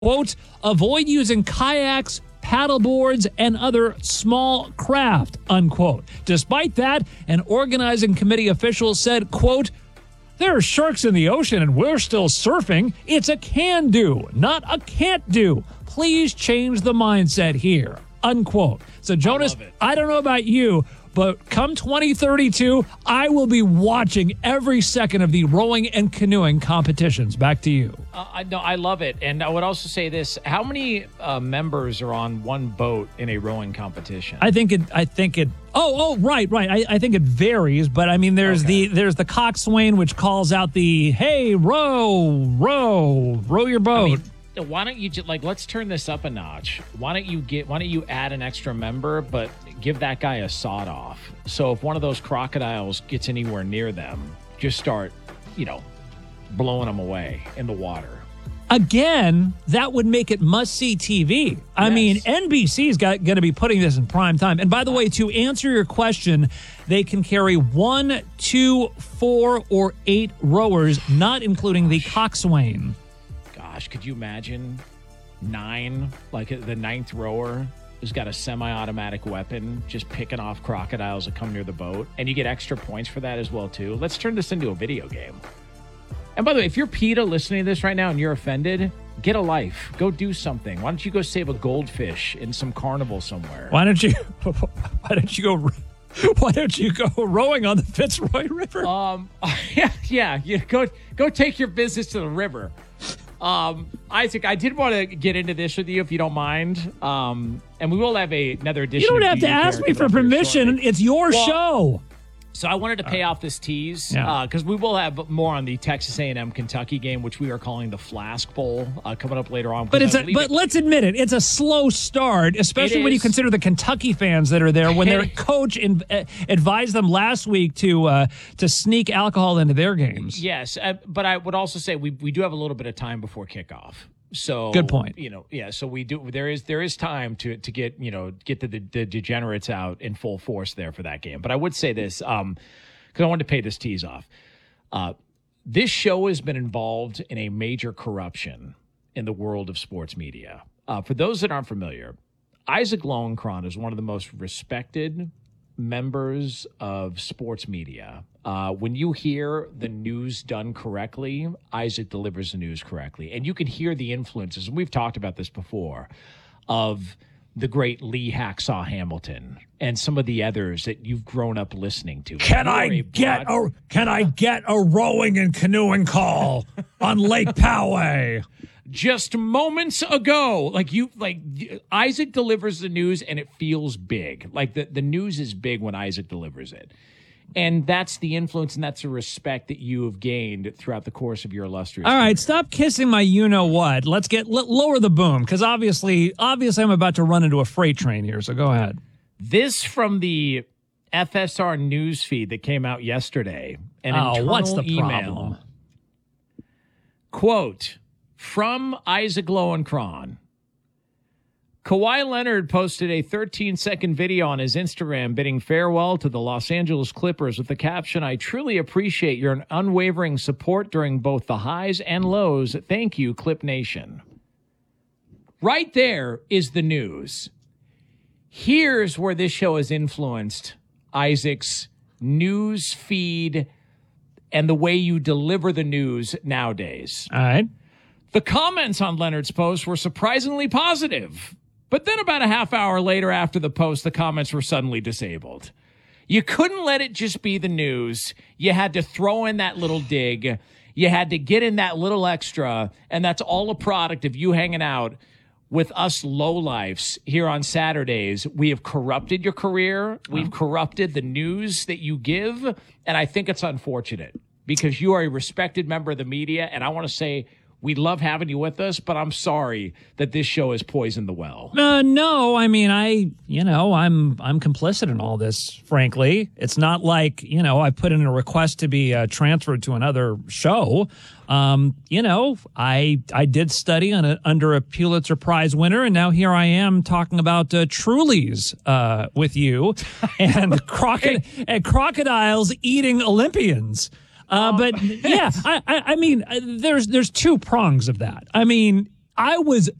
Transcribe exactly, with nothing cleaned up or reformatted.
Quote, avoid using kayaks, paddleboards, and other small craft, unquote. Despite that, an organizing committee official said, quote, there are sharks in the ocean and we're still surfing. It's a can-do, not a can't-do. Please change the mindset here, unquote. So, Jonas, I, I don't know about you, but come twenty thirty-two, I will be watching every second of the rowing and canoeing competitions. Back to you. Uh, I, no, I love it. And I would also say this. How many uh, members are on one boat in a rowing competition? I think it, I think it, oh, oh, right, right. I, I think it varies, but I mean, there's okay. the, there's the coxswain, which calls out the, hey, row, row, row your boat. I mean, why don't you just, like, let's turn this up a notch. Why don't you get, why don't you add an extra member, but give that guy a sawed off? So if one of those crocodiles gets anywhere near them, just start, you know, blowing them away in the water. Again, that would make it must-see T V. I yes. mean, N B C's got going to be putting this in prime time. And by the way, to answer your question, they can carry one, two, four, or eight rowers, not including Gosh. the coxswain. Gosh, could you imagine nine, like the ninth rower who's got a semi-automatic weapon just picking off crocodiles that come near the boat? And you get extra points for that as well, too. Let's turn this into a video game. And by the way, if you're PETA listening to this right now and you're offended, get a life. Go do something. Why don't you go save a goldfish in some carnival somewhere? Why don't you, why don't you go... Why don't you go rowing on the Fitzroy River? Um, yeah, yeah. You go, go take your business to the river. Um, Isaac, I did want to get into this with you, if you don't mind. Um, and we will have a, another edition. You don't have to ask me for permission. It's your well, show. So I wanted to pay off this tease because yeah. uh, we will have more on the Texas A and M Kentucky game, which we are calling the Flask Bowl, uh, coming up later on. But it's a, but it, let's admit it, it's a slow start, especially when you consider the Kentucky fans that are there. When their coach in, uh, advised them last week to uh, to sneak alcohol into their games. Yes, uh, but I would also say we we do have a little bit of time before kickoff. So good point. You know, yeah. So we do. There is there is time to to get you know get the, the, the degenerates out in full force there for that game. But I would say this um because I wanted to pay this tease off. Uh, this show has been involved in a major corruption in the world of sports media. Uh, for those that aren't familiar, Isaac Lowenkron is one of the most respected members of sports media. Uh, when you hear the news done correctly, Isaac delivers the news correctly. And you can hear the influences, and we've talked about this before, of the great Lee Hacksaw Hamilton and some of the others that you've grown up listening to. Can I get a can I get a rowing and canoeing call on Lake Poway? Just moments ago, like you, like Isaac delivers the news and it feels big. Like the, the news is big when Isaac delivers it. And that's the influence and that's the respect that you have gained throughout the course of your illustrious All right, career. Stop kissing my you-know-what. Let's get l- lower the boom, because obviously, obviously I'm about to run into a freight train here, so go ahead. This from the F S R news feed that came out yesterday. An oh, internal what's the email. problem? Quote, from Isaac Lowenkron. Kawhi Leonard posted a thirteen-second video on his Instagram bidding farewell to the Los Angeles Clippers with the caption, I truly appreciate your unwavering support during both the highs and lows. Thank you, Clip Nation. Right there is the news. Here's where this show has influenced Isaac's news feed and the way you deliver the news nowadays. All right. The comments on Leonard's post were surprisingly positive. But then about a half hour later after the post, the comments were suddenly disabled. You couldn't let it just be the news. You had to throw in that little dig. You had to get in that little extra. And that's all a product of you hanging out with us lowlifes here on Saturdays. We have corrupted your career. We've corrupted the news that you give. And I think it's unfortunate because you are a respected member of the media. And I want to say, we love having you with us, but I'm sorry that this show has poisoned the well. Uh, no, I mean, I, you know, I'm I'm complicit in all this, frankly. It's not like, you know, I put in a request to be uh, transferred to another show. Um, you know, I I did study on a, under a Pulitzer Prize winner, and now here I am talking about uh, Trulies uh, with you and, crocod- and crocodiles eating Olympians. Uh, but yeah, I, I, I mean, there's there's two prongs of that. I mean, I was